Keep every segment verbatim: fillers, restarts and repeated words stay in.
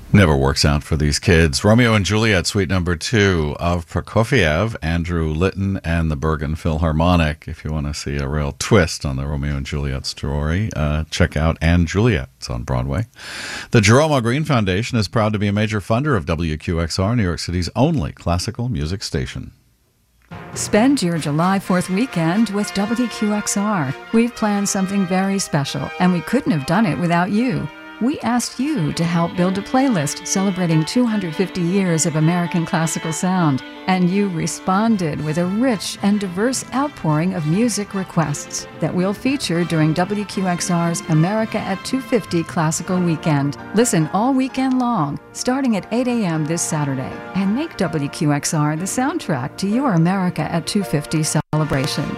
Never works out for these kids. Romeo and Juliet, suite number two of Prokofiev, Andrew Litton, and the Bergen Philharmonic. If you want to see a real twist on the Romeo and Juliet story, uh, check out And Juliet. It's on Broadway. The Jerome O. Green Foundation is proud to be a major funder of W Q X R, New York City's only classical music station. Spend your July fourth weekend with W Q X R. We've planned something very special, and we couldn't have done it without you. We asked you to help build a playlist celebrating two hundred fifty years of American classical sound, and you responded with a rich and diverse outpouring of music requests that we'll feature during W Q X R's America at two fifty Classical Weekend. Listen all weekend long, starting at eight a.m. this Saturday, and make W Q X R the soundtrack to your America at two fifty celebration.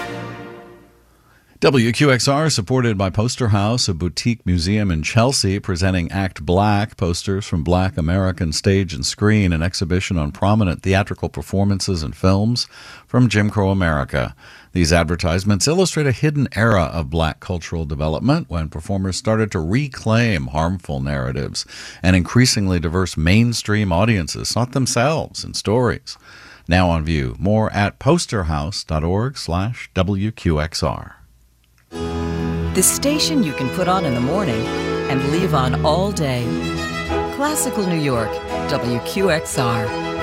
W Q X R is supported by Poster House, a boutique museum in Chelsea presenting Act Black, posters from Black American stage and screen, an exhibition on prominent theatrical performances and films from Jim Crow America. These advertisements illustrate a hidden era of Black cultural development when performers started to reclaim harmful narratives and increasingly diverse mainstream audiences sought themselves in stories. Now on view. More at posterhouse.org slash WQXR. The station you can put on in the morning and leave on all day. Classical New York, W Q X R.